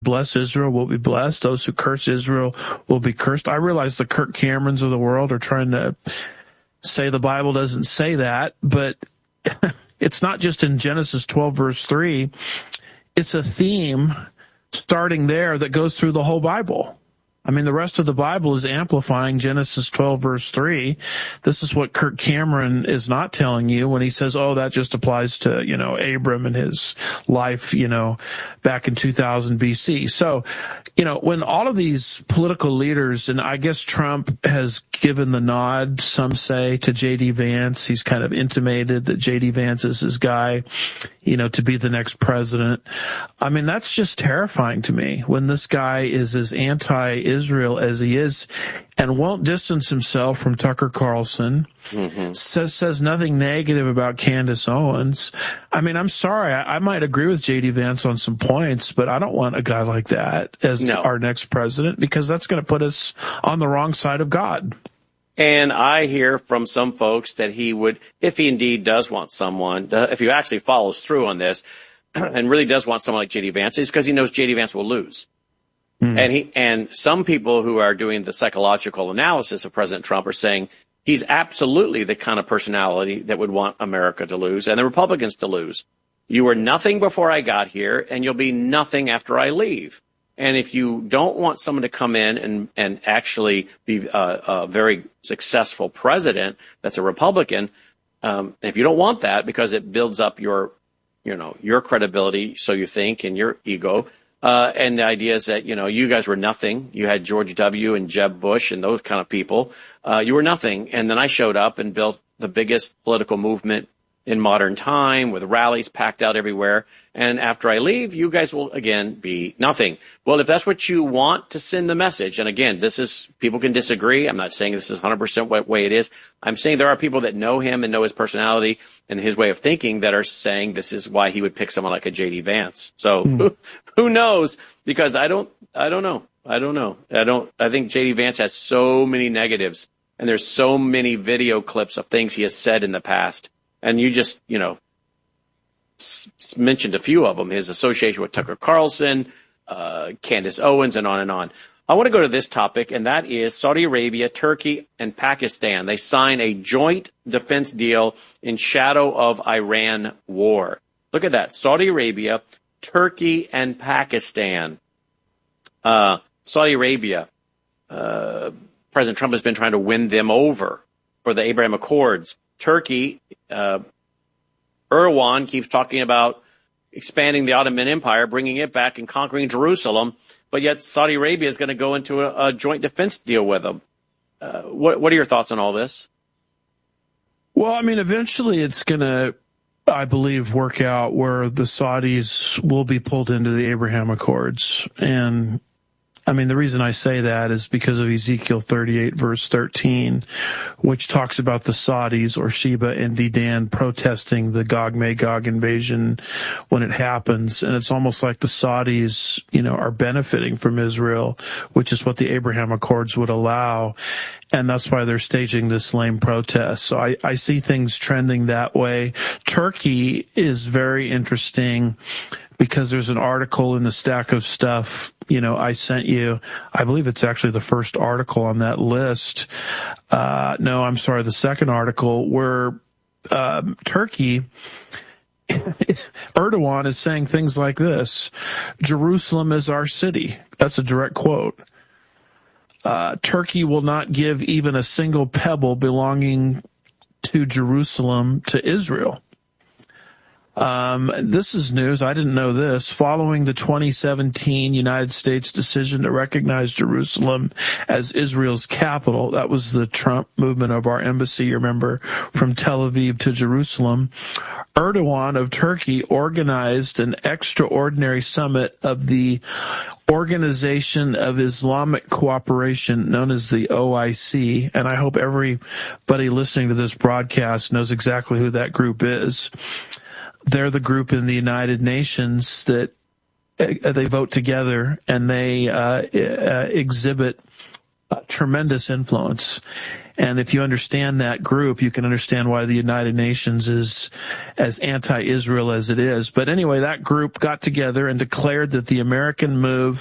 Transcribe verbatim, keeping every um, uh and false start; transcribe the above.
bless Israel will be blessed. Those who curse Israel will be cursed. I realize the Kirk Camerons of the world are trying to say the Bible doesn't say that, but it's not just in Genesis twelve, verse three. It's a theme starting there that goes through the whole Bible. I mean, the rest of the Bible is amplifying Genesis twelve, verse three. This is what Kirk Cameron is not telling you when he says, oh, that just applies to, you know, Abram and his life, you know, back in two thousand B C. So, you know, when all of these political leaders, and I guess Trump has given the nod, some say, to J D Vance. He's kind of intimated that J D Vance is his guy, you know, to be the next president. I mean, that's just terrifying to me when this guy is as anti-Israel as he is and won't distance himself from Tucker Carlson, mm-hmm. says says nothing negative about Candace Owens. I mean, I'm sorry, I, I might agree with J D Vance on some points, but I don't want a guy like that as no. our next president, because that's going to put us on the wrong side of God. And I hear from some folks that he would, if he indeed does want someone, if he actually follows through on this and really does want someone like J D Vance, it's because he knows J D Vance will lose. Mm. And he and some people who are doing the psychological analysis of President Trump are saying he's absolutely the kind of personality that would want America to lose and the Republicans to lose. You were nothing before I got here, and you'll be nothing after I leave. And if you don't want someone to come in and, and actually be a, a very successful president that's a Republican, um, if you don't want that because it builds up your, you know, your credibility, so you think, and your ego, uh, and the idea is that, you know, you guys were nothing. You had George W. and Jeb Bush and those kind of people. Uh, you were nothing. And then I showed up and built the biggest political movement in modern time with rallies packed out everywhere. And after I leave, you guys will again be nothing. Well, if that's what you want to send the message, and again, this is, people can disagree. I'm not saying this is one hundred percent what way it is. I'm saying there are people that know him and know his personality and his way of thinking that are saying this is why he would pick someone like a J D Vance. So mm. who, who knows? Because I don't, I don't know. I don't know. I don't, I think J D Vance has so many negatives, and there's so many video clips of things he has said in the past. And you just, you know, s- mentioned a few of them, his association with Tucker Carlson, uh, Candace Owens, and on and on. I want to go to this topic, and that is Saudi Arabia, Turkey, and Pakistan. They sign a joint defense deal in shadow of Iran war. Look at that. Saudi Arabia, Turkey, and Pakistan. Uh, Saudi Arabia, uh, President Trump has been trying to win them over for the Abraham Accords. Turkey, uh, Erdogan keeps talking about expanding the Ottoman Empire, bringing it back and conquering Jerusalem, but yet Saudi Arabia is going to go into a, a joint defense deal with them. Uh, what, what are your thoughts on all this? Well, I mean, eventually it's going to, I believe, work out where the Saudis will be pulled into the Abraham Accords. And I mean, the reason I say that is because of Ezekiel thirty-eight, verse thirteen, which talks about the Saudis, or Sheba and Dedan, protesting the Gog-Magog invasion when it happens. And it's almost like the Saudis, you know, are benefiting from Israel, which is what the Abraham Accords would allow. And that's why they're staging this lame protest. So I, I see things trending that way. Turkey is very interesting because there's an article in the stack of stuff, you know, I sent you. I believe it's actually the first article on that list. Uh, no, I'm sorry, the second article where um, Turkey, Erdogan is saying things like this: Jerusalem is our city. That's a direct quote. Uh, Turkey will not give even a single pebble belonging to Jerusalem to Israel. Um, this is news. I didn't know this. Following the twenty seventeen United States decision to recognize Jerusalem as Israel's capital, that was the Trump movement of our embassy, you remember, from Tel Aviv to Jerusalem. Erdogan of Turkey organized an extraordinary summit of the Organization of Islamic Cooperation, known as the O I C, and I hope everybody listening to this broadcast knows exactly who that group is. They're the group in the United Nations that uh, they vote together, and they uh, uh, exhibit uh, tremendous influence. And if you understand that group, you can understand why the United Nations is as anti-Israel as it is. But anyway, that group got together and declared that the American move